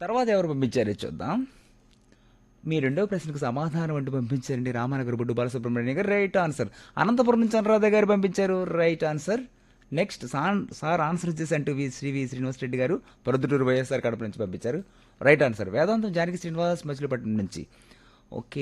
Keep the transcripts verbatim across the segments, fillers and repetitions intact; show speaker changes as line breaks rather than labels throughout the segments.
తర్వాత ఎవరు పంపించారో చూద్దాం. మీ రెండో ప్రశ్నకు సమాధానం అంటూ పంపించారండి రామానగర్ బొడ్డు బాలసుబ్రహ్మణ్యం గారు. Right answer. అనంతపురం నుంచి అనురాధ గారు పంపించారు. Right answer. Next San sir answer వచ్చేసి అంటూ వి శ్రీ వి శ్రీనివాస్ రెడ్డి గారు పొరదుటూరు వైఎస్ఆర్ కడప నుంచి పంపించారు. Right answer. వేదాంతం జానకి శ్రీనివాస్ మచిలీపట్నం నుంచి. ఓకే,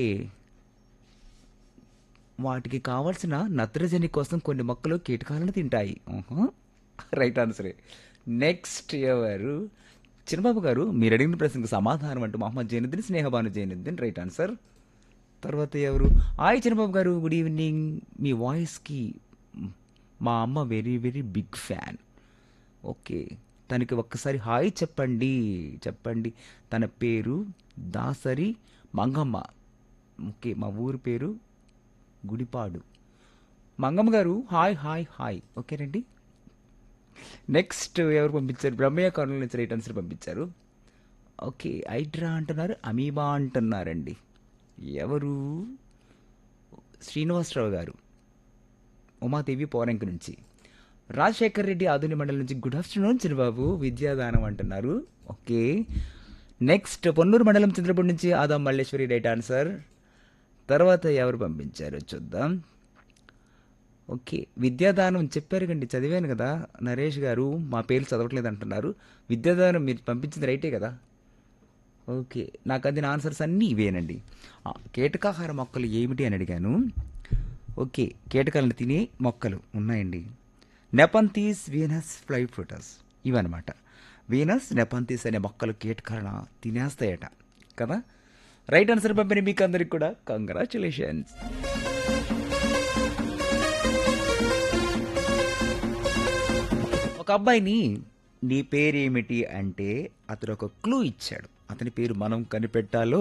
వాటికి కావాల్సిన నత్రజని కోసం కొన్ని మొక్కలు కీటకాలను తింటాయి. ఊహు. రైట్ ఆన్సరే. నెక్స్ట్ ఎవరు? చిన్నబాబు గారు మీరు అడిగిన ప్రశ్నకు సమాధానం అంటూ మహమ్మద్ జైనుద్దీన్ స్నేహబాను జైనుద్దీన్. Right answer. తర్వాత ఎవరు? హాయ్ చిన్నబాబు గారు, గుడ్ ఈవినింగ్. మీ వాయిస్కి మా అమ్మ very very big fan. Okay, తనకి ఒక్కసారి హాయ్ చెప్పండి చెప్పండి. తన పేరు దాసరి మంగమ్మ. ఓకే, మా ఊరి పేరు గుడిపాడు. మంగమ్మ గారు హాయ్ హాయ్ హాయ్. ఓకేనండి. నెక్స్ట్ ఎవరు పంపించారు? బ్రహ్మయ్య కాలనీ నుంచి రైట్ ఆన్సర్ పంపించారు. ఓకే, హైడ్రా అంటున్నారు, అమీబా అంటున్నారండి. ఎవరు? శ్రీనివాసరావు గారు ఉమాదేవి పోరంకి నుంచి. రాజశేఖర్ రెడ్డి ఆధుని మండలం నుంచి గుడ్ ఆఫ్టర్నూన్ చిన్నబాబు విద్యాదానం అంటున్నారు. ఓకే, నెక్స్ట్ పొన్నూరు మండలం చంద్రపూడి నుంచి ఆదాం మల్లేశ్వరి. Right answer. తర్వాత ఎవరు పంపించారో చూద్దాం. ఓకే, విద్యాదానం చెప్పారు కండి, చదివాను కదా. నరేష్ గారు మా పేర్లు చదవట్లేదు అంటున్నారు. విద్యాదానం మీరు పంపించింది రైటే కదా. ఓకే, నాకు అందిన ఆన్సర్స్ అన్నీ ఇవేనండి. ఆ, కీటకాహార మొక్కలు ఏమిటి అని అడిగాను. ఓకే, కీటకాలను తినే మొక్కలు ఉన్నాయండి. నెపంతీస్, వీనస్, ఫ్లై ఫ్రూటస్ ఇవన్నమాట. వీనస్, నెపంతీస్ అనే మొక్కలు కీటకాలను తినేస్తాయట కదా. రైట్ ఆన్సర్ పంపిణీ మీకు అందరికి కూడా కంగ్రాచులేషన్స్. ఒక అబ్బాయిని నీ పేరేమిటి అంటే అతడు ఒక క్లూ ఇచ్చాడు. అతని పేరు మనం కనిపెట్టాలో.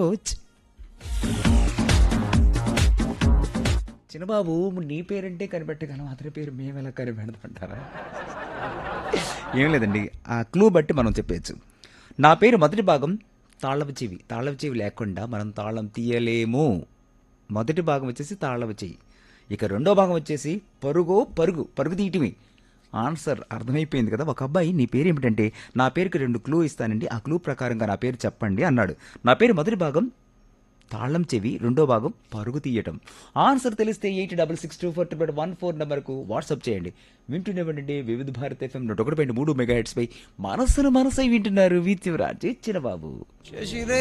చిన్నబాబు నీ పేరంటే కనిపెట్టగలం, అతని పేరు మేము ఎలా కనిపెడతామంటారా? ఏం లేదండి, ఆ క్లూ బట్టి మనం చెప్పేయచ్చు. నా పేరు మొదటి భాగం తాళవ చెవి. తాళవ చెవి లేకుండా మనం తాళం తీయలేము. మొదటి భాగం వచ్చేసి తాళవ చెవి. ఇక రెండో భాగం వచ్చేసి పరుగో పరుగు పరుగు తీయటమే. ఆన్సర్ అర్థమైపోయింది కదా. ఒక అబ్బాయి నీ పేరు ఏమిటంటే నా పేరుకి రెండు క్లూ ఇస్తానండి, ఆ క్లూ ప్రకారంగా నా పేరు చెప్పండి అన్నాడు. నా పేరు మొదటి భాగం తాళం చెవి, రెండో భాగం పరుగు తీయటం. ఆన్సర్ తెలిస్తే eight double six two four triple one four నెంబర్కు వాట్సాప్ చేయండి. వింటూనేవ్వండి వివిధ భారత్ ఎఫ్ఎం నూట ఒకటి పాయింట్ మూడు మెగా హెడ్స్ పై మనసును మనసై వింటున్నారు. వీత్యవరాజే చిన్నబాబు.